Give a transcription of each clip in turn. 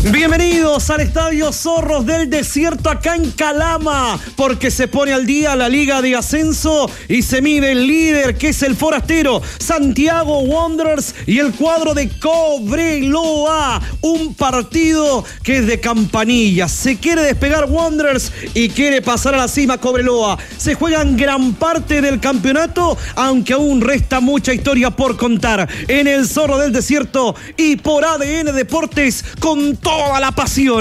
Bienvenidos al Estadio Zorros del Desierto acá en Calama, porque se pone al día la Liga de Ascenso y se mide el líder, que es el forastero Santiago Wanderers, y el cuadro de Cobreloa. Un partido que es de campanilla. Se quiere despegar Wanderers y quiere pasar a la cima Cobreloa. Se juegan gran parte del campeonato, aunque aún resta mucha historia por contar en el Zorro del Desierto y por ADN Deportes, con toda la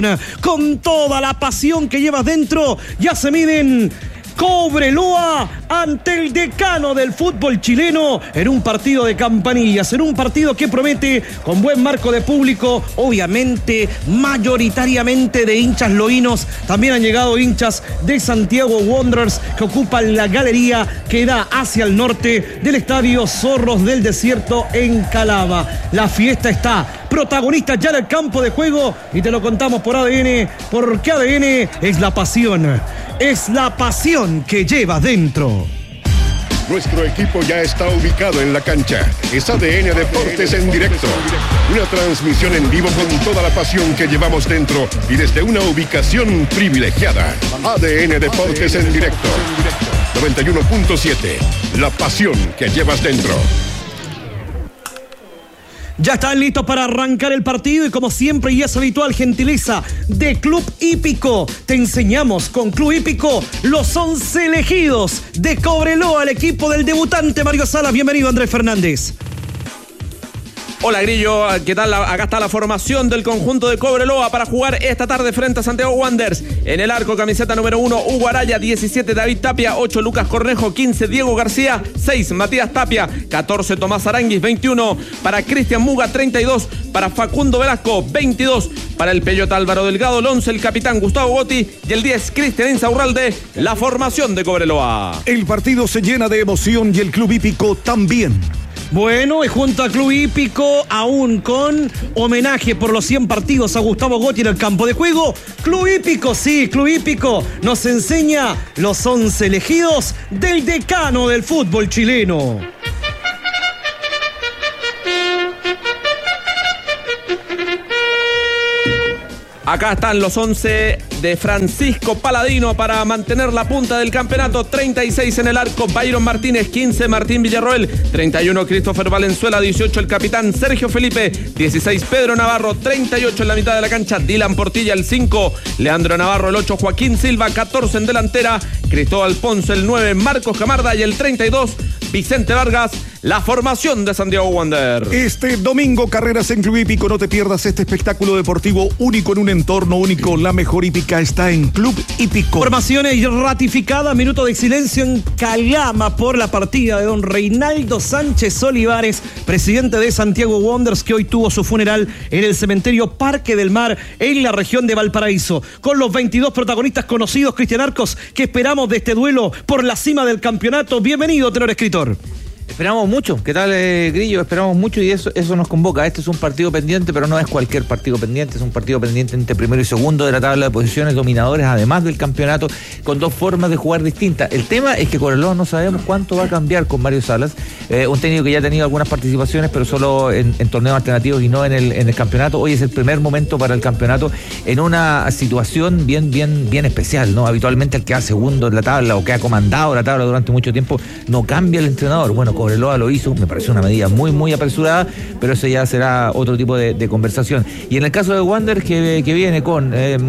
pasión que llevas dentro. Ya se miden Cobreloa ante el decano del fútbol chileno en un partido de campanillas, en un partido que promete con buen marco de público, obviamente mayoritariamente de hinchas loínos. También han llegado hinchas de Santiago Wanderers, que ocupan la galería que da hacia el norte del Estadio Zorros del Desierto en Calama. La fiesta está protagonista ya en el campo de juego y te lo contamos por ADN, porque ADN es la pasión que llevas dentro. Nuestro equipo ya está ubicado en la cancha. Es ADN Deportes en directo. Una transmisión en vivo con toda la pasión que llevamos dentro y desde una ubicación privilegiada. ADN Deportes en directo. 91.7. La pasión que llevas dentro. Ya están listos para arrancar el partido y, como siempre y es habitual, gentileza de Club Hípico. Te enseñamos con Club Hípico los 11 elegidos de Cobreloa, el equipo del debutante Mario Salas. Bienvenido, Andrés Fernández. Hola, Grillo, ¿qué tal? Acá está la formación del conjunto de Cobreloa para jugar esta tarde frente a Santiago Wanderers. En el arco, camiseta número 1, Hugo Araya. 17, David Tapia. 8, Lucas Cornejo. 15, Diego García. 6, Matías Tapia. 14, Tomás Aranguis. 21, para Cristian Muga. 32, para Facundo Velasco. 22, para el Peyota Álvaro Delgado. El 11, el capitán Gustavo Gotti. Y el 10, Cristian Insaurralde. La formación de Cobreloa. El partido se llena de emoción y el Club Hípico también. Bueno, y junto a Club Hípico, aún con homenaje por los 100 partidos a Gustavo Gotti en el campo de juego, Club Hípico, sí, Club Hípico nos enseña los 11 elegidos del decano del fútbol chileno. Acá están los 11 de Francisco Paladino para mantener la punta del campeonato. 36 en el arco, Byron Martínez. 15, Martín Villarroel. 31, Christopher Valenzuela. 18, el capitán Sergio Felipe. 16, Pedro Navarro. 38 en la mitad de la cancha, Dylan Portilla. El 5, Leandro Navarro. El 8, Joaquín Silva. 14 en delantera, Cristóbal Ponce. El 9, Marcos Camarda. Y el 32, Vicente Vargas. La formación de Santiago Wanderers. Este domingo, carreras en Club Hípico. No te pierdas este espectáculo deportivo único en un entorno único. La mejor hípica está en Club Hípico. Formaciones ratificadas. Minuto de silencio en Calama por la partida de don Reinaldo Sánchez Olivares, presidente de Santiago Wanderers, que hoy tuvo su funeral en el cementerio Parque del Mar en la región de Valparaíso. Con los 22 protagonistas conocidos, Cristian Arcos, ¿qué esperamos de este duelo por la cima del campeonato? Bienvenido, tenor escritor. Esperamos mucho, ¿qué tal, Grillo? Esperamos mucho y eso nos convoca. Este es un partido pendiente, pero no es cualquier partido pendiente, es un partido pendiente entre primero y segundo de la tabla de posiciones, dominadores además del campeonato, con dos formas de jugar distintas. El tema es que Cobreloa no sabemos cuánto va a cambiar con Mario Salas, un técnico que ya ha tenido algunas participaciones, pero solo en torneos alternativos y no en el campeonato. Hoy es el primer momento para el campeonato en una situación bien especial, ¿no? Habitualmente el que va segundo en la tabla o que ha comandado la tabla durante mucho tiempo no cambia el entrenador. Bueno, Cobreloa lo hizo, me pareció una medida muy apresurada, pero eso ya será otro tipo de conversación. Y en el caso de Wanderers, que viene con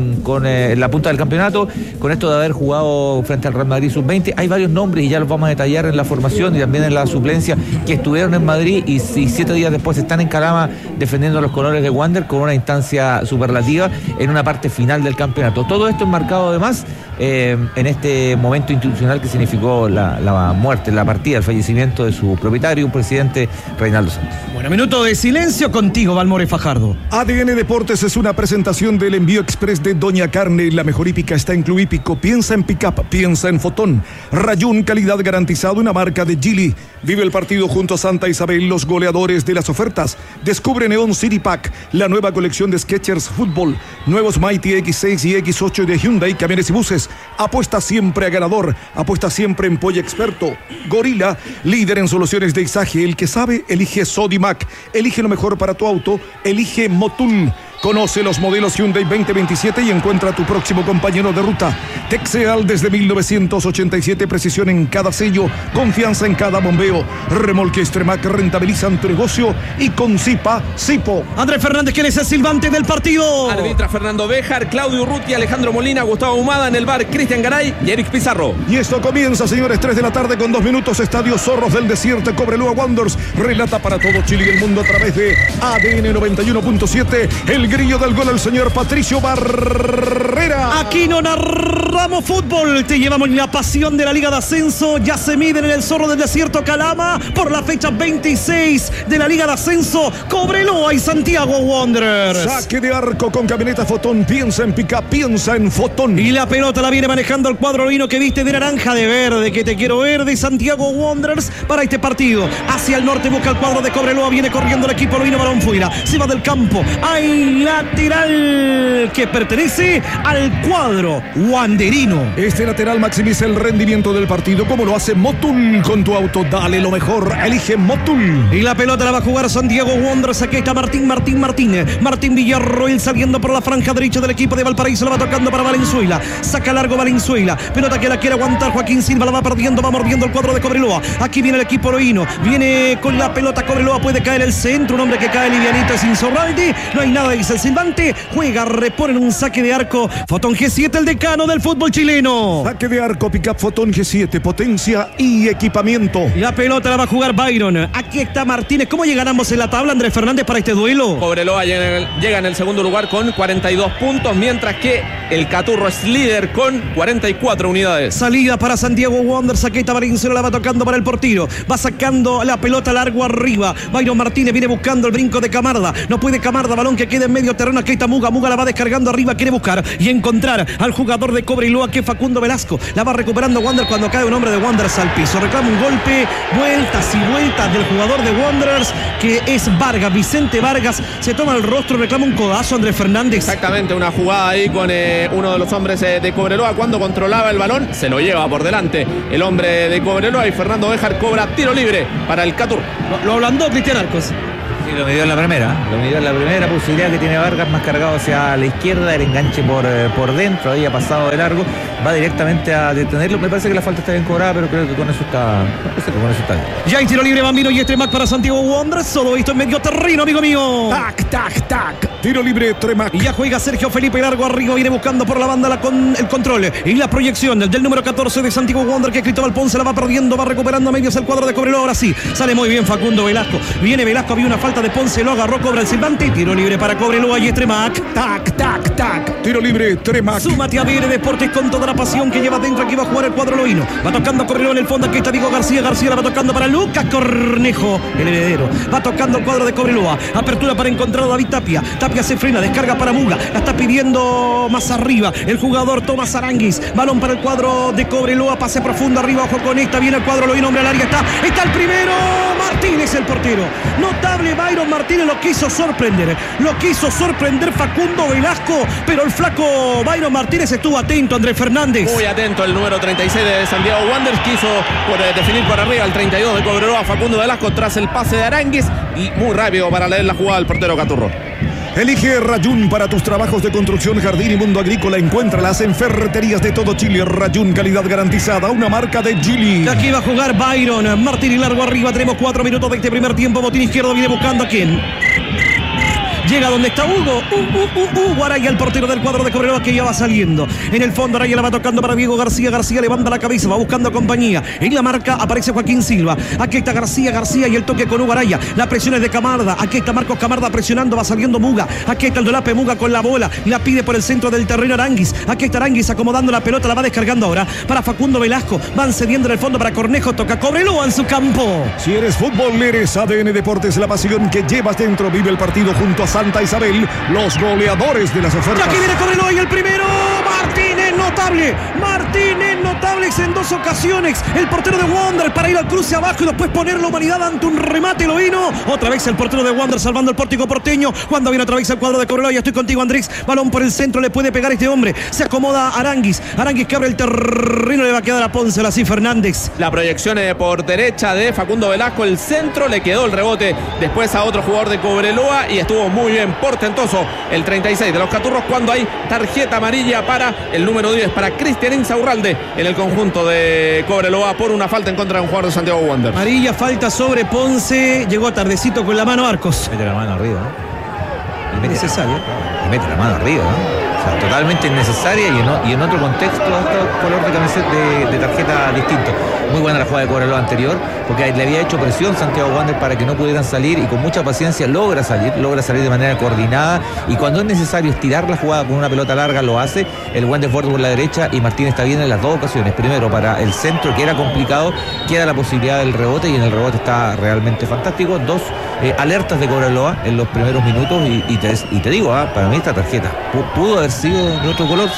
la punta del campeonato, con esto de haber jugado frente al Real Madrid Sub-20, hay varios nombres y ya los vamos a detallar en la formación y también en la suplencia, que estuvieron en Madrid y 7 días después están en Calama defendiendo los colores de Wanderers con una instancia superlativa en una parte final del campeonato. Todo esto enmarcado además en este momento institucional que significó la muerte, la partida, el fallecimiento de su propietario, un presidente, Reinaldo Sánchez. Bueno, minuto de silencio contigo, Valmore Fajardo. ADN Deportes es una presentación del envío express de Doña Carne. La mejor hípica está en Club Hípico. Piensa en pick-up, piensa en Fotón. Rayún, calidad garantizada, una marca de Geely. Vive el partido junto a Santa Isabel, los goleadores de las ofertas. Descubre Neon City Pack, la nueva colección de Skechers Fútbol. Nuevos Mighty X6 y X8 de Hyundai, camiones y buses. Apuesta siempre a ganador, apuesta siempre en Pollo Experto. Gorila, líder en soluciones de izaje. El que sabe, elige Sodimac. Elige lo mejor para tu auto, elige Motul. Conoce los modelos Hyundai 2027 y encuentra a tu próximo compañero de ruta. Texeal desde 1987, precisión en cada sello, confianza en cada bombeo. Remolques Tremac rentabilizan tu negocio y con Sipo. Andrés Fernández, ¿quién es el silbante del partido? Arbitra Fernando Béjar, Claudio Urruti, Alejandro Molina, Gustavo Humada, en el bar Cristian Garay y Eric Pizarro. Y esto comienza, señores, 3 de la tarde con 2 minutos. Estadio Zorros del Desierto, Cobreloa Wanderers. Relata para todo Chile y el mundo a través de ADN 91.7. El grillo del gol, el señor Patricio Barrera. Aquí no narramos fútbol, te llevamos la pasión de la Liga de Ascenso. Ya se miden en el Zorro del Desierto Calama por la fecha 26 de la Liga de Ascenso. Cobreloa y Santiago Wanderers. Saque de arco con camioneta Fotón. Piensa en pica, piensa en Fotón. Y la pelota la viene manejando el cuadro vino que viste de naranja, de verde, que te quiero ver, de Santiago Wanderers para este partido. Hacia el norte busca el cuadro de Cobreloa, viene corriendo el equipo vino, balón fuera, se va del campo. Hay lateral que pertenece al cuadro wanderino. Este lateral maximiza el rendimiento del partido, como lo hace Motul con tu auto. Dale lo mejor, elige Motul. Y la pelota la va a jugar Santiago Wanderers. Aquí está Martín Villarroel saliendo por la franja derecha del equipo de Valparaíso. La va tocando para Valenzuela. Saca largo Valenzuela. Pelota que la quiere aguantar Joaquín Silva. La va perdiendo, va mordiendo el cuadro de Cobreloa. Aquí viene el equipo loíno. Viene con la pelota Cobreloa. Puede caer el centro. Un hombre que cae livianito es Insorralde. No hay nada, dice el silbante. Juega, repone en un saque de arco. Fotón G7, el decano del fútbol chileno. Saque de arco, pick-up Fotón G7. Potencia y equipamiento. La pelota la va a jugar Byron. Aquí está Martínez. ¿Cómo llegan ambos en la tabla, Andrés Fernández, para este duelo? Cobreloa llega en el segundo lugar con 42 puntos, mientras que el Caturro es líder con 44 unidades. Salida para Santiago Wanderers. Aquí está Valenzuela, la va tocando para el portero. Va sacando la pelota largo arriba. Byron Martínez viene buscando el brinco de Camarda. No puede Camarda, balón que queda en medio terreno. Aquí está Muga la va descargando arriba. Quiere buscar y encontrar al jugador de Cobreloa, que es Facundo Velasco. La va recuperando Wanderers cuando cae un hombre de Wanderers al piso. Reclama un golpe, vueltas y vueltas del jugador de Wanderers, que es Vargas, Vicente Vargas. Se toma el rostro, reclama un codazo, Andrés Fernández. Exactamente, una jugada ahí con uno de los hombres de Cobreloa. Cuando controlaba el balón, se lo lleva por delante el hombre de Cobreloa y Fernando Béjar cobra tiro libre para el Caturro. Lo ablandó Cristian Arcos. Sí, lo midió en la primera posibilidad que tiene Vargas, más cargado hacia la izquierda, el enganche por dentro, ahí ha pasado de largo, va directamente a detenerlo. Me parece que la falta está bien cobrada, pero creo que con eso está bien. Ya hay tiro libre, Bambino, y Tremac para Santiago Wanderers. Todo esto en medio terreno, amigo mío. Tac. Tiro libre, Tremac. Y ya juega Sergio Felipe largo arriba, viene buscando por la banda con el control y la proyección del número 14 de Santiago Wanderers, que Cristóbal Ponce la va perdiendo, va recuperando a medios el cuadro de Cobreloa. Ahora sí, sale muy bien Facundo Velasco. Viene Velasco, había una falta de Ponce, lo agarró, cobra el silbante. Tiro libre para Cobreloa y Tremac. Tac. Tiro libre, Tremac. Súmate a BR Deportes con toda la pasión que lleva dentro. Aquí va a jugar el cuadro loíno. Va tocando Cobreloa en el fondo. Aquí está Diego García la va tocando para Lucas Cornejo, el heredero. Va tocando el cuadro de Cobreloa. Apertura para encontrar a David Tapia. Tapia se frena, descarga para Muga. La está pidiendo más arriba el jugador Tomás Aranguis. Balón para el cuadro de Cobreloa. Pase profundo arriba. Ojo con esta. Viene el cuadro loíno. Hombre al área. Está el primero. Martínez, el portero. Notable Byron Martínez. Lo quiso sorprender Facundo Velasco, pero el flaco Byron Martínez estuvo atento, Andrés Fernández. Muy atento el número 36 de Santiago Wanderers. Quiso definir por arriba el 32 de Cobreloa, Facundo Velasco, tras el pase de Aranguis, y muy rápido para leer la jugada del portero Caturro. Elige Rayún para tus trabajos de construcción, jardín y mundo agrícola. Encuéntralas en ferreterías de todo Chile. Rayún, calidad garantizada, una marca de Gili. Aquí va a jugar Byron Martínez largo arriba. Tenemos 4 minutos de este primer tiempo. Botín izquierdo viene buscando a quién. Llega donde está Hugo Araya, el portero del cuadro de Cobreloa, que ya va saliendo. En el fondo Araya la va tocando para Diego García levanta la cabeza, va buscando compañía. En la marca aparece Joaquín Silva. Aquí está García y el toque con Hugo Araya. La presión es de Camarda. Aquí está Marcos Camarda presionando, va saliendo Muga. Aquí está el Dolape Muga con la bola. La pide por el centro del terreno Aranguis. Aquí está Aranguis acomodando la pelota, la va descargando ahora para Facundo Velasco. Van cediendo en el fondo para Cornejo. Toca Cobreloa en su campo. Si eres fútbol, eres ADN Deportes, la pasión que llevas dentro. Vive el partido junto a Santa Isabel, los goleadores de las ofertas. Y aquí viene Cobreloa y el primero. Martínez no notable. Martínez Notables en 2 ocasiones. El portero de Wander para ir al cruce abajo y después poner la humanidad ante un remate. Lo vino. Otra vez el portero de Wander salvando el pórtico porteño. Cuando viene otra vez el cuadro de Cobreloa. Ya estoy contigo, Andrés. Balón por el centro. Le puede pegar este hombre. Se acomoda Aranguis. Aranguis que abre el terreno. Le va a quedar a Ponce. Así Fernández. La proyección por derecha de Facundo Velasco. El centro. Le quedó el rebote después a otro jugador de Cobreloa. Y estuvo muy bien portentoso el 36 de los Caturros cuando hay tarjeta amarilla para el número 10, para Cristian Insaurralde en el conjunto de Cobreloa por una falta en contra de un jugador de Santiago Wanderers. Amarilla, falta sobre Ponce. Llegó tardecito con la mano Arcos. Mete la mano arriba, ¿no? Innecesario. Y mete la mano arriba, ¿no? O sea, totalmente innecesaria y en otro contexto, color de camiseta de tarjeta distinto. Muy buena la jugada de Cobreloa anterior, porque le había hecho presión Santiago Wanderers para que no pudieran salir y con mucha paciencia logra salir de manera coordinada y cuando es necesario estirar la jugada con una pelota larga lo hace. El Wanderers borde por la derecha y Martínez está bien en las 2 ocasiones. Primero para el centro, que era complicado, queda la posibilidad del rebote y en el rebote está realmente fantástico. 2 alertas de Cobreloa en los primeros minutos y te digo, para mí esta tarjeta pudo haber sido de otro color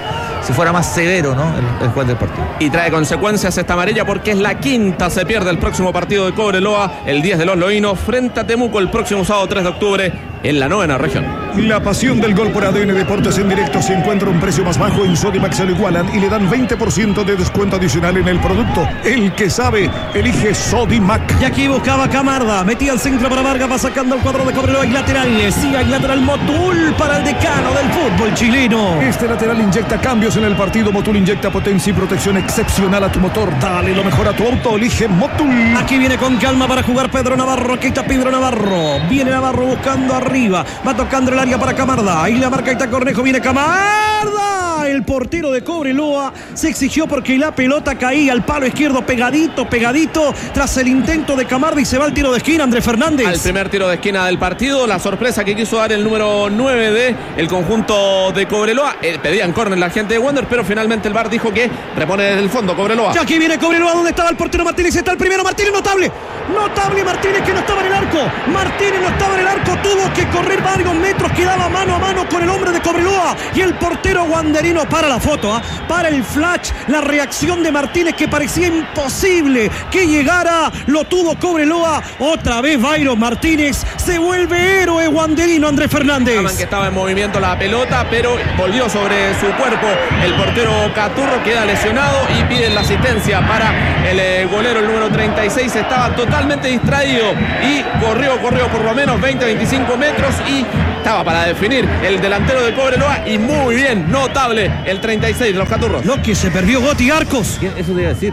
si fuera más severo, ¿no? El juez del partido. Y trae consecuencias esta amarilla porque es la quinta. Se pierde el próximo partido de Cobreloa, el 10 de los Loínos, frente a Temuco el próximo sábado 3 de octubre en la 9ª región. La pasión del gol por ADN Deportes en directo. Se encuentra un precio más bajo en Sodimac, se lo igualan y le dan 20% de descuento adicional en el producto. El que sabe, elige Sodimac. Y aquí buscaba Camarda, metía al centro para Vargas, va sacando el cuadro de Cobreloa y lateral. Sigue el lateral Motul para el decano del fútbol chileno. Este lateral inyecta cambios en el partido. Motul inyecta potencia y protección excepcional a tu motor. Dale lo mejor a tu auto, elige Motul. Aquí viene con calma para jugar Pedro Navarro. Aquí está Pedro Navarro. Viene Navarro buscando arriba. Va tocando el área para Camarda. Ahí la marca, ahí está Cornejo. Viene Camarda. El portero de Cobreloa se exigió porque la pelota caía al palo izquierdo pegadito tras el intento de Camarda y se va al tiro de esquina. Andrés Fernández. Al primer tiro de esquina del partido. La sorpresa que quiso dar el número 9 de el conjunto de Cobreloa. Pedían córner la gente de Wander, pero finalmente el VAR dijo que repone desde el fondo Cobreloa. Y aquí viene Cobreloa, donde estaba el portero Martínez. Está el primero Martínez, notable Martínez, que no estaba en el arco. Martínez no estaba en el arco, tuvo que correr varios metros, quedaba mano a mano con el hombre de Cobreloa y el portero wanderino para la foto, para el flash, la reacción de Martínez que parecía imposible que llegara, lo tuvo Cobreloa. Otra vez Byron Martínez se vuelve héroe wanderino. Andrés Fernández, que estaba en movimiento la pelota, pero volvió sobre su cuerpo el portero Caturro, queda lesionado y piden la asistencia para el golero, el número 36. Estaba totalmente distraído y corrió por lo menos 20-25 metros y estaba para definir el delantero de Cobreloa y muy bien, notable el 36 de los Caturros. Lo que se perdió Goti Arcos. Eso te iba a decir.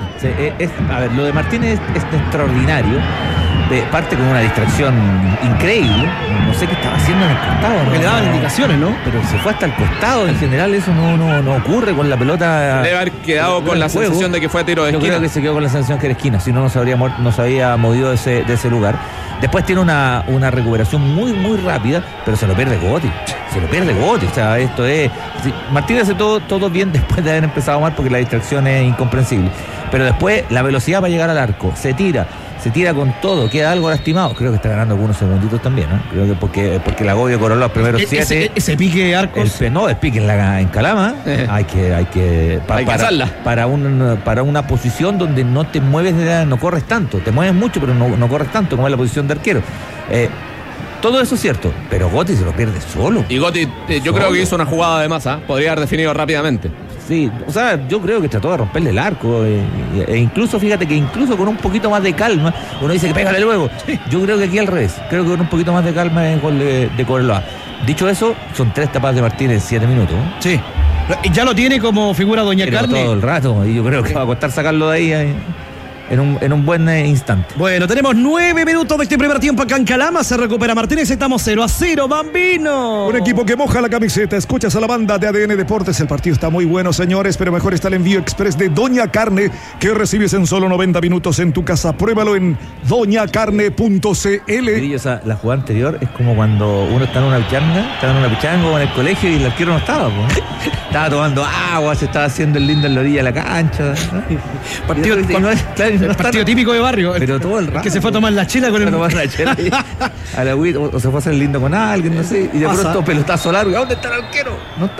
A ver, lo de Martínez es extraordinario. Parte con una distracción increíble. No sé qué estaba haciendo en el costado. Porque le daban indicaciones, ¿no? Pero se fue hasta el costado. En general eso no ocurre con la pelota. Debe haber quedado con la sensación de que fue a tiro de esquina. Yo creo que se quedó con la sensación que era esquina. Si no, no se había movido de ese lugar. Después tiene una recuperación muy rápida, pero se lo pierde Gotti. O sea, esto es... Martínez hace todo bien después de haber empezado mal porque la distracción es incomprensible. Pero después la velocidad para llegar al arco, se tira con todo, queda algo lastimado. Creo que está ganando algunos segunditos también, ¿no? Creo que porque el agobio Coroló los primeros 7. Ese pique Arcos. El pique en Calama. Hay que pasarla. Para una posición donde no te mueves, no corres tanto. Te mueves mucho, pero no corres tanto como es la posición de arquero. Todo eso es cierto, pero Gotti se lo pierde solo. Y Gotti, yo creo que hizo una jugada de masa, podría haber definido rápidamente. Sí, o sea, yo creo que trató de romperle el arco e incluso, fíjate que incluso con un poquito más de calma, uno dice que pégale luego. Sí. Yo creo que aquí al revés, creo que con un poquito más de calma es el gol de Cobreloa. Dicho eso, son 3 tapadas de Martínez en 7 minutos. Sí, ya lo tiene como figura Doña Pero Carne. Todo el rato, y yo creo que va a costar sacarlo de ahí. En un buen instante. Bueno, tenemos 9 minutos de este primer tiempo acá en Calama. Se recupera Martínez, estamos 0-0, Bambino. Un equipo que moja la camiseta. Escuchas a la banda de ADN Deportes. El partido está muy bueno, señores, pero mejor está el envío express de Doña Carne, que recibes en solo 90 minutos en tu casa. Pruébalo en doñacarne.cl. La jugada anterior es como cuando uno está en una pichanga o en el colegio y el arquero no estaba, ¿no? Estaba tomando agua, se estaba haciendo el lindo en la orilla de la cancha, ¿no? Partido típico de barrio. Pero todo el rato. Que se fue a tomar la chela con el... a la o se fue a hacer lindo con alguien, no sé. Y de pronto pelotazo largo. ¿Dónde está el arquero? No está, pues.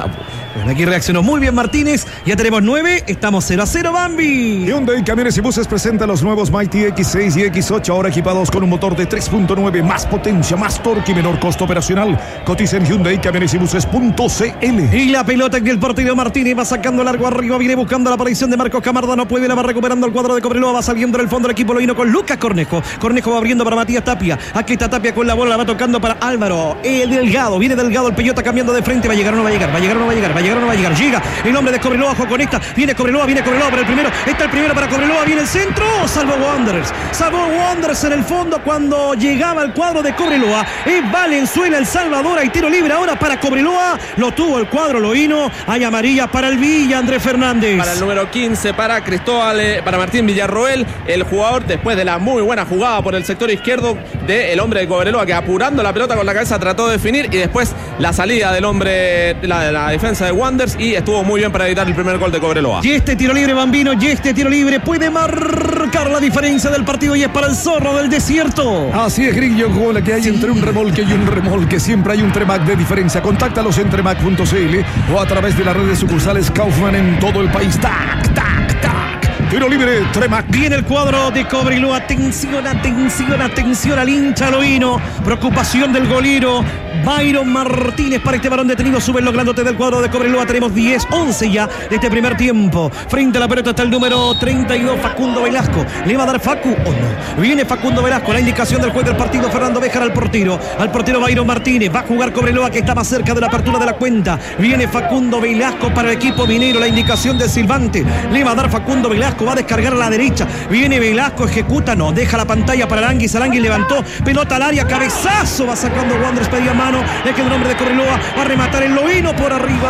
Bueno, aquí reaccionó muy bien Martínez. Ya tenemos 9, estamos 0-0, Bambi. Hyundai Camiones y Buses presenta los nuevos Mighty X6 y X8, ahora equipados con un motor de 3.9, más potencia, más torque y menor costo operacional. Cotiza en Hyundai Camiones y Buses.cl. Y la pelota en el partido, Martínez va sacando largo arriba, viene buscando la aparición de Marcos Camarda, no puede, la va recuperando el cuadro de Cobreloa, va saliendo del fondo el equipo loíno con Lucas Cornejo. Cornejo va abriendo para Matías Tapia. Aquí está Tapia con la bola, la va tocando para Álvaro. El Delgado, viene Delgado, el Peyota cambiando de frente, va a llegar o no va a llegar, va a llegar o no va a llegar, va a llegar o no va a llegar. Llega el hombre de Cobreloa, conecta, viene Cobreloa para el primero, está el primero para Cobreloa, viene el centro, salvó Wanderers en el fondo cuando llegaba el cuadro de Cobreloa. Es Valenzuela, El Salvador, hay tiro libre ahora para Cobreloa, lo tuvo el cuadro loíno, hay amarilla para el Villa, Andrés Fernández. Para el número 15, para Cristóbal, para Martín Villarroel, el jugador después de la muy buena jugada por el sector izquierdo del hombre de Cobreloa, que apurando la pelota con la cabeza trató de definir, y después la salida del hombre de la defensa de Wanderers, y estuvo muy bien para evitar el primer gol de Cobreloa. Y este tiro libre, Bambino, y este tiro libre puede marcar la diferencia del partido, y es para el Zorro del Desierto. Así es, Grillo, con la que hay entre un remolque y un remolque, siempre hay un Tremac de diferencia. Contáctalos en tremac.cl o a través de las redes sucursales Kaufman en todo el país. ¡Tac, tac, tac! Tiro libre, Tremac. Viene el cuadro de Cobreloa. Atención al hincha loíno. Preocupación del golero Byron Martínez para este varón detenido. Sube los grandotes del cuadro de Cobreloa. Tenemos 10-11 ya de este primer tiempo. Frente a la pelota está el número 32, Facundo Velasco. ¿Le va a dar Facu o no? Viene Facundo Velasco. La indicación del juez del partido, Fernando Béjar, al portero Byron Martínez. Va a jugar Cobreloa, que está más cerca de la apertura de la cuenta. Viene Facundo Velasco para el equipo minero. La indicación del silbante. Le va a dar Facundo Velasco. Va a descargar a la derecha. Viene Velasco, ejecuta, no. Deja la pantalla para Aranguis. Aranguis levantó. Pelota al área. Cabezazo. Va sacando Wanderers. Pedía mano. Es que el nombre de Cobreloa va a rematar el loíno por arriba.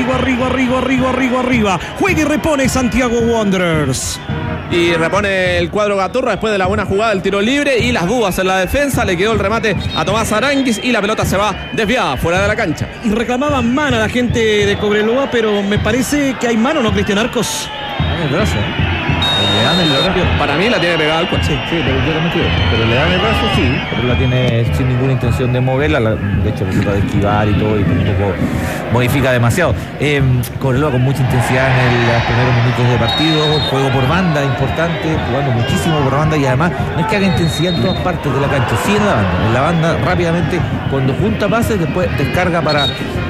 Juega y repone Santiago Wanderers. Y repone el cuadro Gaturra después de la buena jugada del tiro libre y las dudas en la defensa. Le quedó el remate a Tomás Aranguis y la pelota se va desviada fuera de la cancha. Y reclamaban mano a la gente de Cobreloa, pero me parece que hay mano, ¿no, Cristian Arcos? El brazo, le dan el brazo. Para mí la tiene pegada al cuerpo. Sí, pero yo también quiero. Pero le dan el brazo, sí, pero la tiene sin ninguna intención de moverla. De hecho, resulta de esquivar y todo, y un poco modifica demasiado. Cobreloa con mucha intensidad en los primeros minutos de partido. Juego por banda importante, jugando muchísimo por banda, y además no es que haga intensidad en todas partes de la cancha, sí en la banda. En la banda rápidamente, cuando junta pases, después descarga para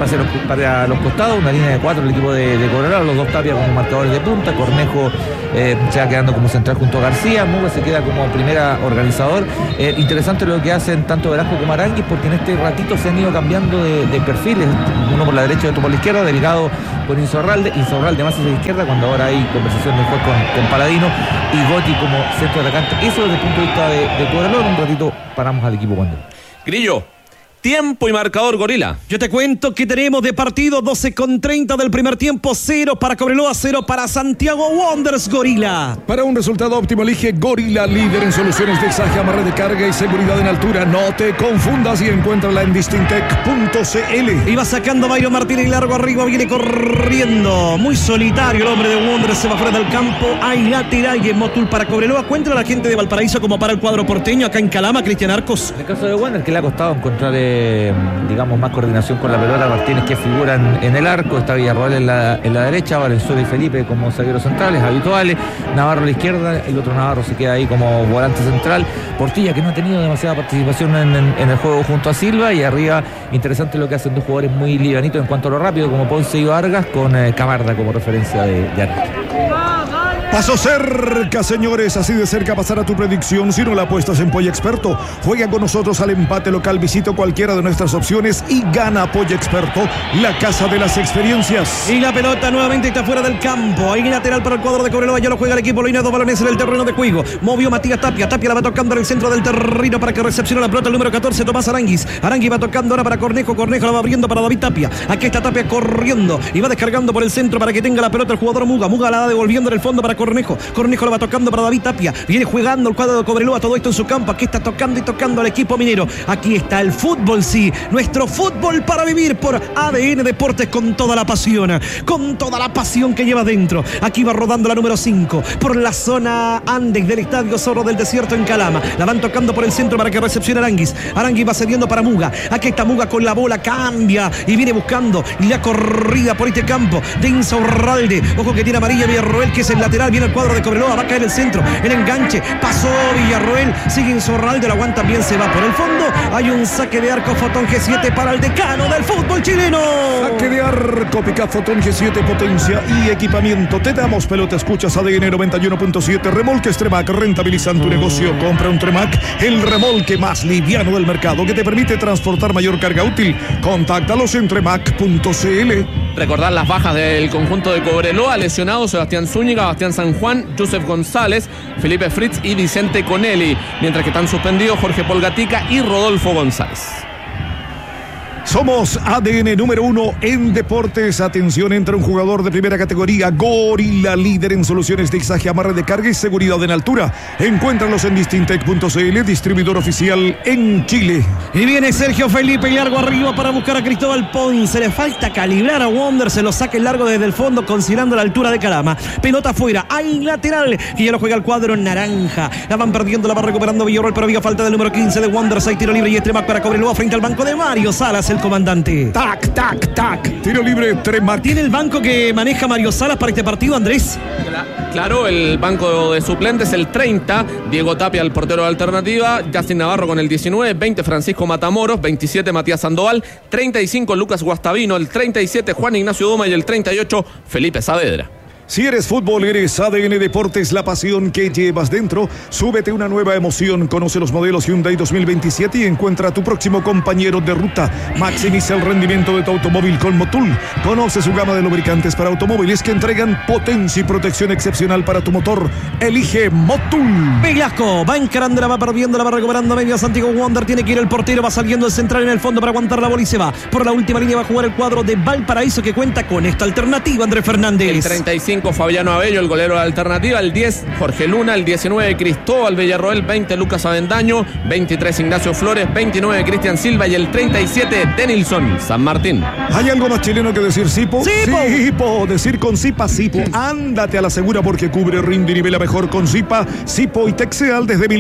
los costados. Una línea de 4 el equipo de Cobreloa, los dos Tapia como marcadores de punta. Cornejo se va quedando como central junto a García. Muga se queda como primera organizador. Interesante lo que hacen tanto Velasco como Aranguis, porque en este ratito se han ido cambiando de perfiles, uno por la derecha y otro por la izquierda. Delgado con Insaurralde más hacia la izquierda, cuando ahora hay conversación del juez con Paladino, y Gotti como centro atacante. Eso desde el punto de vista de Cobreloa. En un ratito paramos al equipo Wander. Grillo, tiempo y marcador, Gorila. Yo te cuento que tenemos de partido 12:30 del primer tiempo. 0 para Cobreloa, 0 para Santiago Wanderers, Gorila. Para un resultado óptimo elige Gorila, líder en soluciones de exaje, amarre de carga y seguridad en altura. No te confundas y encuéntrala en distintec.cl. Y va sacando Byron Martínez largo arriba, viene corriendo. Muy solitario el hombre de Wanderers, se va fuera del campo. Hay lateral y en Motul para Cobreloa. Cuenta la gente de Valparaíso como para el cuadro porteño acá en Calama, Cristian Arcos. En el caso de Wanderers, que le ha costado encontrar digamos más coordinación con la pelota. Martínez, que figuran en el arco, está Villarroel en la derecha, Valenzuela y Felipe como zagueros centrales habituales, Navarro a la izquierda, el otro Navarro se queda ahí como volante central, Portilla, que no ha tenido demasiada participación en el juego junto a Silva, y arriba interesante lo que hacen dos jugadores muy livianitos en cuanto a lo rápido como Ponce y Vargas, con Camarda como referencia de arco. Pasó cerca, señores, así de cerca pasará tu predicción. Si no la apuestas en Polla Experto, juega con nosotros al empate local, visita cualquiera de nuestras opciones y gana Polla Experto, la casa de las experiencias. Y la pelota nuevamente está fuera del campo. Ahí lateral para el cuadro de Cobreloa, ya lo juega el equipo loíno, dos balones en el terreno de juego. Movió Matías Tapia, Tapia la va tocando en el centro del terreno para que recepcione la pelota el número 14, Tomás Aranguis. Aranguis va tocando ahora para Cornejo, Cornejo la va abriendo para David Tapia. Aquí está Tapia corriendo y va descargando por el centro para que tenga la pelota el jugador Muga. Muga la va devolviendo en el fondo para Cornejo. Cornejo lo va tocando para David Tapia. Viene jugando el cuadro de Cobreloa, todo esto en su campo. Aquí está tocando y tocando al equipo minero. Aquí está el fútbol, sí. Nuestro fútbol para vivir por ADN Deportes con toda la pasión. Con toda la pasión que lleva dentro. Aquí va rodando la número 5 por la zona Andes del Estadio Zorro del Desierto en Calama. La van tocando por el centro para que recepcione Aranguis. Aranguis va cediendo para Muga. Aquí está Muga con la bola, cambia y viene buscando la corrida por este campo de Insaurralde. Ojo que tiene amarilla Villarroel, que es el lateral. Viene el cuadro de Cobreloa, va a caer el centro. El enganche, pasó Villarroel, sigue Insaurralde, lo aguanta bien, se va por el fondo. Hay un saque de arco Fotón G7 para el decano del fútbol chileno. Saque de arco, Pickup Fotón G7, potencia y equipamiento. Te damos pelota, escuchas ADN 91.7. Remolques Tremac, rentabilizan tu negocio. Compra un Tremac, el remolque más liviano del mercado que te permite transportar mayor carga útil. Contáctalos en tremac.cl. Recordar las bajas del conjunto de Cobreloa: lesionados Sebastián Zúñiga, Bastián San Juan, Joseph González, Felipe Fritz y Vicente Conelli, mientras que están suspendidos Jorge Polgatica y Rodolfo González. Somos ADN número 1 en deportes. Atención, entra un jugador de primera categoría, Gorila, líder en soluciones de izaje, amarre de carga y seguridad en altura. Encuéntralos en distintec.cl, distribuidor oficial en Chile. Y viene Sergio Felipe largo arriba para buscar a Cristóbal Ponce. Le falta calibrar a Wander, se lo saca el largo desde el fondo considerando la altura de Calama. Pelota afuera, hay lateral y ya lo juega el cuadro naranja. La van perdiendo, la va recuperando Villarroel, pero había falta del número 15 de Wander. Hay tiro libre y Tremac para Cobreloa frente al banco de Mario Salas, el comandante. Tac, tac, tac. Tiro libre, Tremac. ¿Tiene el banco que maneja Mario Salas para este partido, Andrés? Claro, el banco de suplentes, el 30, Diego Tapia, el portero de alternativa, Justin Navarro con el 19, 20 Francisco Matamoros, 27 Matías Sandoval, 35 Lucas Guastavino, el 37 Juan Ignacio Duma y el 38 Felipe Saavedra. Si eres fútbol, eres ADN Deportes, la pasión que llevas dentro. Súbete una nueva emoción, conoce los modelos Hyundai 2027 y encuentra a tu próximo compañero de ruta. Maximiza el rendimiento de tu automóvil con Motul. Conoce su gama de lubricantes para automóviles que entregan potencia y protección excepcional para tu motor. Elige Motul. Velasco va encarando, la va perdiendo, la va recuperando medio Santiago Wander. Tiene que ir el portero, va saliendo el central en el fondo para aguantar la bola y se va. Por la última línea va a jugar el cuadro de Valparaíso, que cuenta con esta alternativa, Andrés Fernández. El 35 Fabiano Abello, el golero de la alternativa, el 10 Jorge Luna, el 19 Cristóbal Villarroel, 20 Lucas Avendaño, 23 Ignacio Flores, 29 Cristian Silva y el 37 Denilson San Martín. ¿Hay algo más chileno que decir, Sipo? ¡Sipo! Decir con Sipa, Sipo. Ándate a la segura porque cubre, rinde y nivela mejor con Sipa. Sipo y Texeal desde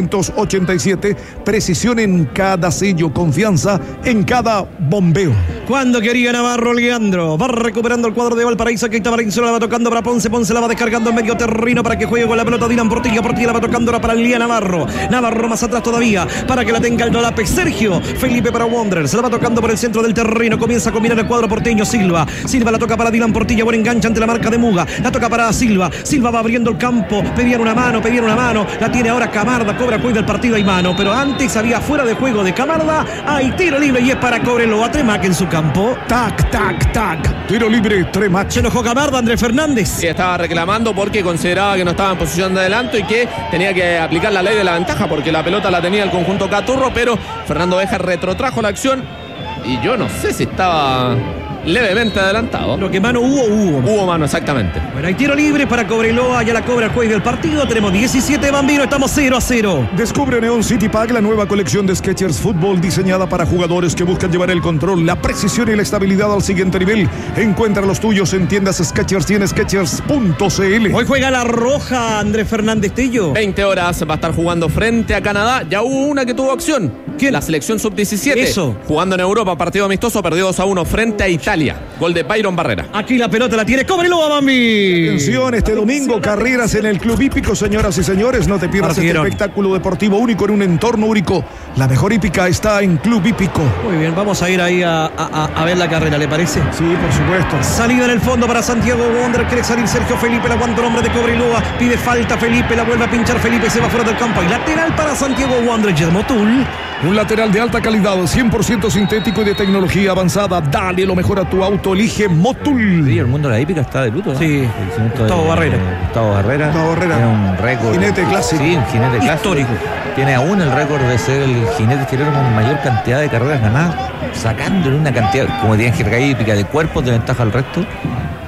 1987. Precisión en cada sello, confianza en cada bombeo. Cuando quería Navarro, Leandro va recuperando el cuadro de Valparaíso, que está Valenzuela, la va tocando para Ponce, Ponce la va descargando en medio terreno para que juegue con la pelota Dylan Portilla, Portilla la va tocando ahora para Lía Navarro, Navarro más atrás todavía para que la tenga el Dolape, Sergio Felipe para Wanderers, se la va tocando por el centro del terreno, comienza a combinar el cuadro porteño, Silva la toca para Dylan Portilla, buen enganche ante la marca de Muga, la toca para Silva va abriendo el campo, pedían una mano, la tiene ahora Camarda, cobra juego del partido, hay mano, pero antes había fuera de juego de Camarda, hay tiro libre y es para Cobreloa, Tremac en su campo. Tac, tac, tac, tiro libre, Tremac. Se enojó Camarda, Andrés Fernández. Sí, estaba reclamando porque consideraba que no estaba en posición de adelanto y que tenía que aplicar la ley de la ventaja porque la pelota la tenía el conjunto Caturro, pero Fernando Béjar retrotrajo la acción y yo no sé si estaba levemente adelantado. Lo que mano hubo mano, exactamente. Bueno, hay tiro libre para Cobreloa, ya la cobra el juez del partido. Tenemos 17 Bambino, estamos 0-0. Descubre Neon City Pack, la nueva colección de Skechers Fútbol diseñada para jugadores que buscan llevar el control, la precisión y la estabilidad al siguiente nivel. Encuentra los tuyos en tiendas Skechers y en Skechers.cl. Hoy juega la roja, Andrés Fernández Tello. 20 horas va a estar jugando frente a Canadá. Ya hubo una que tuvo acción. ¿Quién? La selección sub-17. Eso. Jugando en Europa, partido amistoso, perdió 2-1 frente a Italia. Gol de Byron Barrera. Aquí la pelota la tiene Cobreloa, Bambi. Atención, este domingo, carreras en el Club Hípico, señoras y señores. No te pierdas este espectáculo deportivo único en un entorno único. La mejor hípica está en Club Hípico. Muy bien, vamos a ir ahí a ver la carrera, ¿le parece? Sí, por supuesto. Salida en el fondo para Santiago Wander. Quiere salir Sergio Felipe, la aguanta el hombre de Cobreloa. Pide falta Felipe, la vuelve a pinchar Felipe, se va fuera del campo. Y lateral para Santiago Wander, Motul. Un lateral de alta calidad, 100% sintético y de tecnología avanzada. Dale lo mejor a tu auto, elige Motul. Sí, el mundo de la hípica está de luto, ¿no? Sí, Gustavo Barrera. Gustavo Barrera. Tiene un récord. Jinete clásico. Sí, un jinete clásico. Histórico. Tiene aún el récord de ser el jinete chileno con mayor cantidad de carreras ganadas, sacándole una cantidad, como tiene jerga hípica, de cuerpos de ventaja al resto.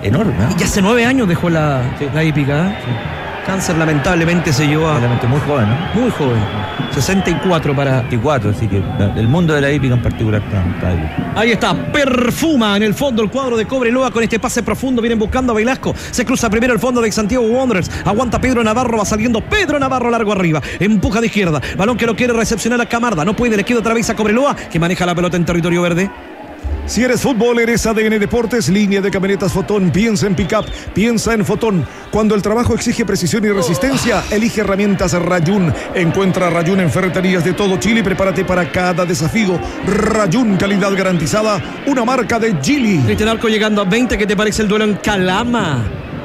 enorme. Y hace 9 años dejó la hípica. Sí. Cáncer lamentablemente se llevó a... Muy joven, ¿no? Muy joven. 64 para... 64, así que el mundo de la hípica en particular está ahí. Ahí está, perfuma en el fondo el cuadro de Cobreloa con este pase profundo. Vienen buscando a Velasco. Se cruza primero el fondo de Santiago Wanderers. Aguanta Pedro Navarro, va saliendo Pedro Navarro largo arriba. Empuja de izquierda. Balón que lo quiere recepcionar a Camarda. No puede, le queda otra vez a Cobreloa, que maneja la pelota en territorio verde. Si eres fútbol, eres ADN Deportes, línea de camionetas Fotón. Piensa en pick-up, piensa en Fotón. Cuando el trabajo exige precisión y resistencia, elige herramientas Rayún. Encuentra Rayún en ferreterías de todo Chile y prepárate para cada desafío. Rayún, calidad garantizada, una marca de Gili. Cristian Arco llegando a 20, ¿qué te parece el duelo en Calama?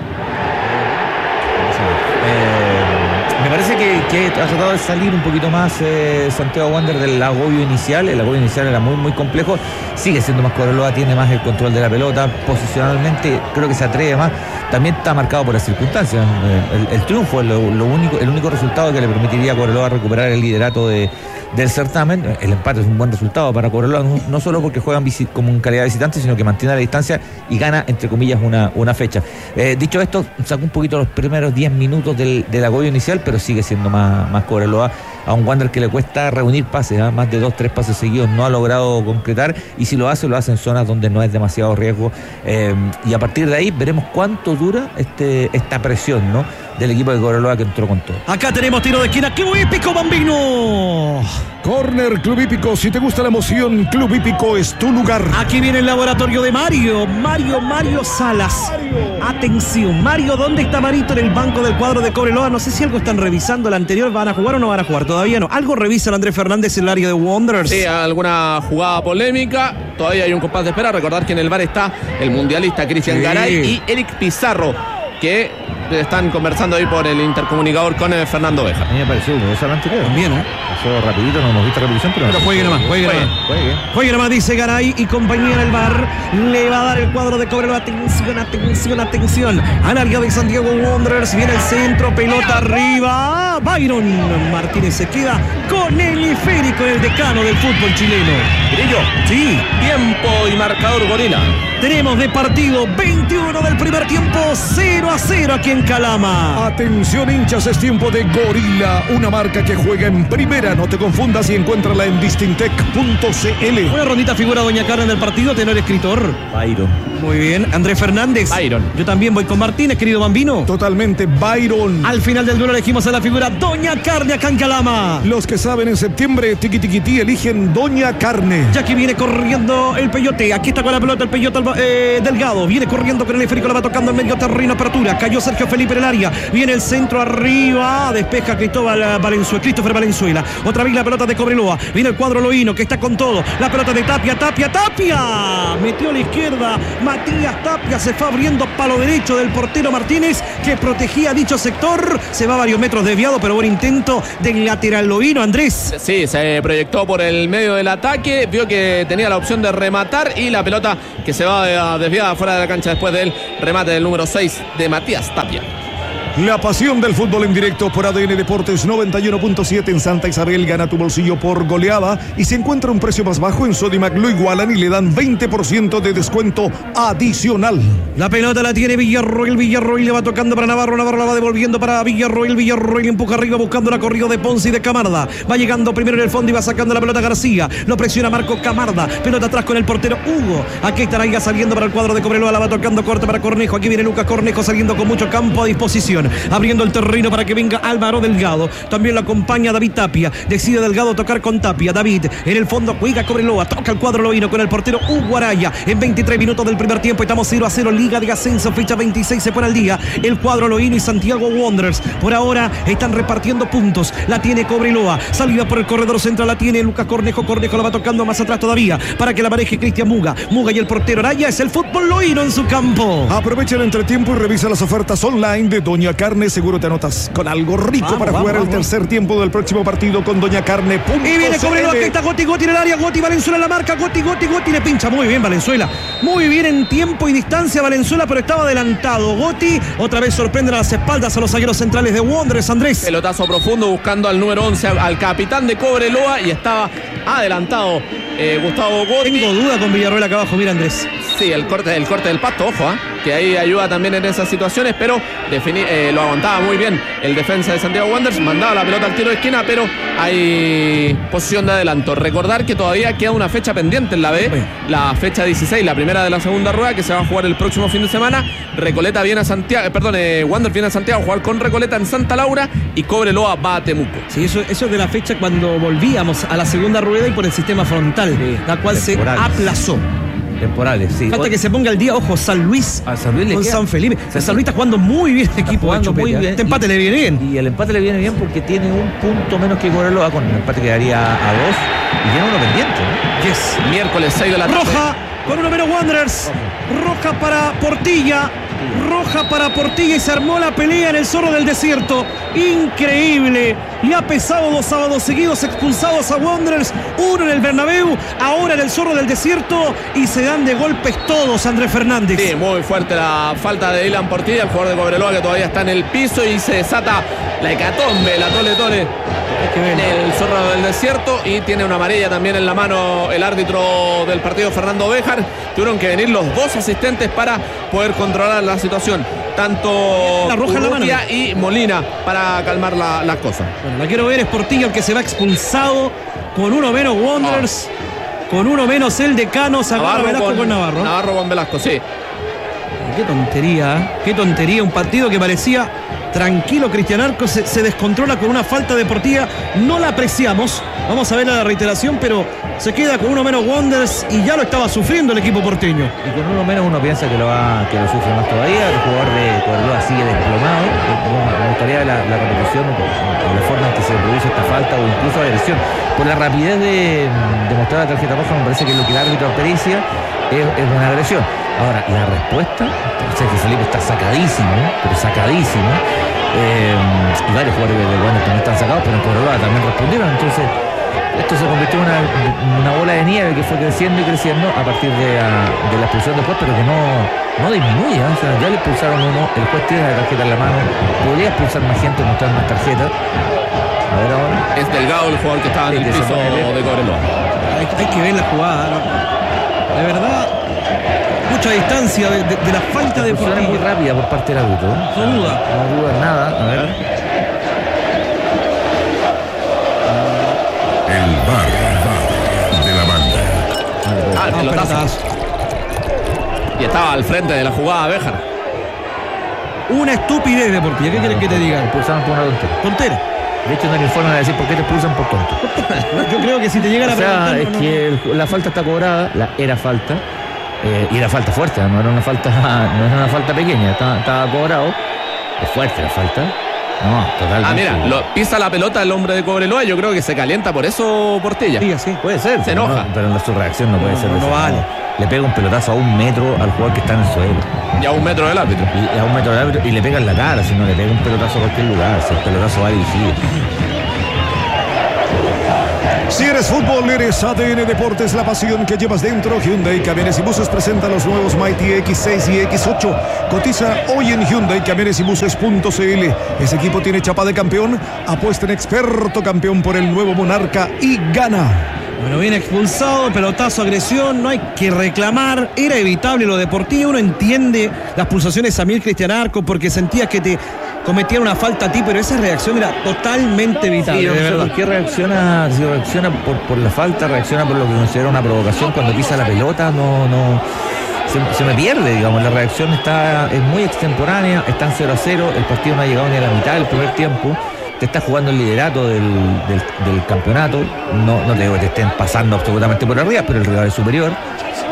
Me parece que ha tratado de salir un poquito más Santiago Wander del agobio inicial. El agobio inicial era muy, muy complejo. Sigue siendo más Cobreloa, tiene más el control de la pelota. Posicionalmente creo que se atreve más. También está marcado por las circunstancias. El triunfo es el único resultado que le permitiría a Cobreloa recuperar el liderato del certamen. El empate es un buen resultado para Cobreloa, no solo porque juegan como en calidad de visitante, sino que mantiene la distancia y gana, entre comillas, una fecha. Dicho esto, sacó un poquito los primeros 10 minutos del agobio inicial, pero sigue siendo más Cobreloa. A un Wander que le cuesta reunir pases, más de 2-3 pases seguidos no ha logrado concretar, y si lo hace en zonas donde no es demasiado riesgo, y a partir de ahí veremos cuánto dura esta presión, ¿no?, del equipo de Cobreloa, que entró con todo. Acá tenemos tiro de esquina. Club Hípico, Bambino. Corner, Club Hípico. Si te gusta la emoción, Club Hípico es tu lugar. Aquí viene el laboratorio de Mario Salas. Atención, Mario, ¿dónde está Marito? En el banco del cuadro de Cobreloa. No sé si algo están revisando. El anterior, ¿van a jugar o no van a jugar? Todavía no. Algo revisa el Andrés Fernández en el área de Wanderers. Sí, alguna jugada polémica. Todavía hay un compás de espera. Recordar que en el VAR está el mundialista Cristian Garay y Eric Pizarro, que están conversando ahí por el intercomunicador con Fernando Béjar. A mí me pareció un gol anterior. También, pasó rapidito, no hemos visto repetición, pero juegue nomás, juegue nomás, dice Garay y compañía en el VAR. Le va a dar el cuadro de Cobreloa. Atención. Al área de Santiago Wanderers. Viene el centro, pelota arriba. Byron Martínez se queda con el esférico, el decano del fútbol chileno. Grillo. Sí. Tiempo y marcador, Gorila. Tenemos de partido 21 del primer tiempo, 0-0 aquí en Calama. Atención, hinchas, es tiempo de Gorila, una marca que juega en primera. No te confundas y encuéntrala en distintec.cl. Una rondita figura Doña Carmen del partido, tenor escritor. Byron. Muy bien, Andrés Fernández. Byron. Yo también voy con Martínez, querido Bambino. Totalmente, Byron. Al final del duelo elegimos a la figura Doña Carne acá en Calama. Los que saben, en septiembre, tiquitiquití, eligen Doña Carne. Ya que viene corriendo el Peyote. Aquí está con la pelota el Peyote Delgado. Viene corriendo con el esférico, la va tocando en medio terreno, apertura. Cayó Sergio Felipe en el área. Viene el centro arriba. Despeja Christopher Valenzuela. Otra vez la pelota de Cobreloa. Viene el cuadro loíno que está con todo. La pelota de Tapia. Metió a la izquierda. Matías Tapia se fue abriendo palo derecho del portero Martínez, que protegía dicho sector. Se va varios metros desviado, pero buen intento del lateral loíno, Andrés. Sí, se proyectó por el medio del ataque. Vio que tenía la opción de rematar y la pelota que se va desviada fuera de la cancha después del remate del número 6 de Matías Tapia. La pasión del fútbol en directo por ADN Deportes 91.7 en Santa Isabel. Gana tu bolsillo por goleada y si encuentra un precio más bajo en Sodimac lo igualan y le dan 20% de descuento adicional. La pelota la tiene Villarroel le va tocando para Navarro la va devolviendo para Villarroel empuja arriba buscando la corrida de Ponce y de Camarda. Va llegando primero en el fondo y va sacando la pelota García. Lo presiona Marco Camarda. Pelota atrás con el portero Hugo. Aquí está Araiga saliendo para el cuadro de Cobreloa. La va tocando corta para Cornejo. Aquí viene Lucas Cornejo saliendo con mucho campo a disposición. Abriendo el terreno para que venga Álvaro Delgado. También lo acompaña David Tapia. Decide Delgado tocar con Tapia. David en el fondo juega Cobreloa. Toca el cuadro loíno con el portero Hugo Araya. En 23 minutos del primer tiempo estamos 0-0. Liga de Ascenso, fecha 26 se pone al día. El cuadro loíno y Santiago Wanderers. Por ahora están repartiendo puntos. La tiene Cobreloa. Salida por el corredor central la tiene Lucas Cornejo. Cornejo la va tocando más atrás todavía para que la maneje Cristian Muga. Muga y el portero Araya. Es el fútbol loíno en su campo. Aprovecha el entretiempo y revisa las ofertas online de Doña Carne. Seguro te anotas con algo rico para jugar el tercer tiempo del próximo partido con Doña Carne. Y viene Cobreloa, que está Goti en el área. Goti, Valenzuela en la marca. Goti le pincha muy bien Valenzuela. Muy bien en tiempo y distancia Valenzuela, pero estaba adelantado. Goti otra vez sorprende a las espaldas a los zagueros centrales de Wanderers, Andrés. Pelotazo profundo buscando al número 11, al capitán de Cobreloa, y estaba adelantado Gustavo Goti. Tengo duda con Villarroel acá abajo, mira Andrés. Sí, el corte del pasto, ojo, que ahí ayuda también en esas situaciones, pero lo aguantaba muy bien el defensa de Santiago Wanderers, mandaba la pelota al tiro de esquina, pero hay posición de adelanto. Recordar que todavía queda una fecha pendiente en la B, la fecha 16, la primera de la segunda rueda, que se va a jugar el próximo fin de semana. Recoleta viene a Santiago, Wanderers viene a Santiago a jugar con Recoleta en Santa Laura y Cobreloa va a Temuco. Sí, eso es de la fecha cuando volvíamos a la segunda rueda y por el sistema frontal, la cual temporales. Se aplazó. Temporales, sí. Falta que se ponga el día, ojo, San Luis le con queda. San Felipe. San Luis está jugando muy bien el equipo. Jugando muy bien. Este empate le viene bien. Y el empate le viene bien porque tiene un punto menos que Cobreloa, con el empate quedaría a 2 y tiene uno pendiente, ¿no? Yes. Miércoles 6 de la tarde. Roja con uno menos Wanderers. Roja para Portilla. Roja para Portilla y se armó la pelea en el Zorro del Desierto. Increíble. Le ha pesado 2 sábados seguidos expulsados a Wanderers. Uno en el Bernabéu, ahora en el Zorro del Desierto. Y se dan de golpes todos, Andrés Fernández. Sí, muy fuerte la falta de Dylan Portilla, el jugador de Cobreloa, que todavía está en el piso y se desata la hecatombe, la tole en el Zorro del Desierto, y tiene una amarilla también en la mano el árbitro del partido, Fernando Béjar. Tuvieron que venir los 2 asistentes para poder controlar la situación, tanto la roja Urrutia y Molina, para calmar las cosas. Bueno, la quiero ver, es Portilla el que se va expulsado con uno menos Wanderers, con uno menos el Decano, sacar Velasco con Navarro. Navarro con Velasco, sí. Qué tontería, un partido que parecía tranquilo. Cristian Arcos se descontrola con una falta de Portilla, no la apreciamos, vamos a ver la reiteración, pero se queda con uno menos Wanderers y ya lo estaba sufriendo el equipo porteño. Y con uno menos uno piensa que lo sufre más todavía. El jugador de Cobreloa sigue desplomado. Me gustaría la repetición de la forma en que se produce esta falta o incluso la agresión. Por la rapidez de mostrar la tarjeta roja, me parece que lo que el árbitro pericia es una agresión. Ahora, la respuesta, sé que Felipe está sacadísimo, pero sacadísimo. Y varios jugadores de Wanderers también están sacados, pero en Cobreloa también respondieron. Entonces, esto se convirtió en una bola de nieve que fue creciendo y creciendo a partir de la expulsión después, pero que no disminuye. O sea, ya le expulsaron uno, el juez tiene la tarjeta en la mano, podría expulsar más gente, mostrar más tarjetas. A ver ahora. Es Delgado el jugador que estaba en el piso de Cobreloa. Hay que ver la jugada, ¿no? De verdad, mucha distancia de la falta de Portilla. Muy rápida por parte del árbitro. No duda. No duda nada. A ver. El VAR de la banda. El pelotazo. Y estaba al frente de la jugada Béjar. Una estupidez de Portilla. ¿Qué quieres que te diga? Expulsaron por una Tontera. De hecho, en el informe van a decir por qué te expulsan por tonto. Yo creo que si te llegan a preguntar... Es que la falta está cobrada, era falta. Y era falta fuerte, no era una falta pequeña, estaba cobrado. Es fuerte la falta. No, totalmente. Mira, pisa la pelota el hombre de Cobreloa, yo creo que se calienta por eso Portilla. Sí. Puede ser. Se enoja. Pero en su reacción no puede ser. No vale. Le pega un pelotazo a 1 metro al jugador que está en el suelo. Y a 1 metro del árbitro. Y a 1 metro del árbitro, y le pega en la cara, si no le pega un pelotazo a cualquier lugar, si el pelotazo va dirigido. Si eres fútbol, eres ADN Deportes, la pasión que llevas dentro. Hyundai Camiones y Buses presenta los nuevos Mighty X6 y X8. Cotiza hoy en HyundaiCamionesyBuses.cl. Ese equipo tiene chapa de campeón. Apuesta en experto campeón por el nuevo Monarca y gana. Bueno, viene expulsado, pelotazo, agresión, no hay que reclamar. Era evitable lo de Portilla. Uno entiende las pulsaciones a Cristian Arcos porque sentías que te cometían una falta a ti, pero esa reacción era totalmente evitable. Sí, de verdad. ¿Por qué reacciona? Si reacciona por la falta, reacciona por lo que considera una provocación. Cuando pisa la pelota, se me pierde, digamos. La reacción es muy extemporánea, está en 0-0. El partido no ha llegado ni a la mitad del primer tiempo. Te está jugando el liderato del campeonato. No te digo que te estén pasando absolutamente por arriba, pero el rival es superior.